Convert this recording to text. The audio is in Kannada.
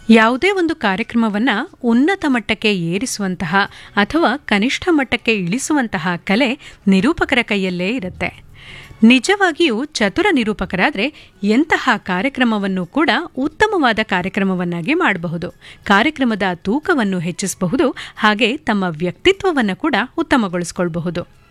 ಯಾವುದೇ ಒಂದು ಕಾರ್ಯಕ್ರಮವನ್ನು ಉನ್ನತ ಮಟ್ಟಕ್ಕೆ ಏರಿಸುವಂತಹ ಅಥವಾ ಕನಿಷ್ಠ ಮಟ್ಟಕ್ಕೆ ಇಳಿಸುವಂತಹ ಕಲೆ ನಿರೂಪಕರ ಕೈಯಲ್ಲೇ ಇರುತ್ತೆ. ನಿಜವಾಗಿಯೂ ಚತುರ ನಿರೂಪಕರಾದರೆ ಎಂತಹ ಕಾರ್ಯಕ್ರಮವನ್ನು ಕೂಡ ಉತ್ತಮವಾದ ಕಾರ್ಯಕ್ರಮವನ್ನಾಗಿ ಮಾಡಬಹುದು. ಕಾರ್ಯಕ್ರಮದ ತೂಕವನ್ನು ಹೆಚ್ಚಿಸಬಹುದು, ಹಾಗೆ ತಮ್ಮ ವ್ಯಕ್ತಿತ್ವವನ್ನು ಕೂಡ ಉತ್ತಮಗೊಳಿಸಿಕೊಳ್ಳಬಹುದು.